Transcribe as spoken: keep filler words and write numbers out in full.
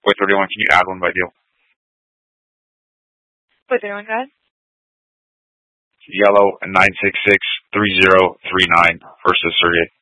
Wait, thirty-one, can you add one by deal? Wait, thirty-one, go ahead. Yellow, nine six six three zero three nine versus thirty-eight.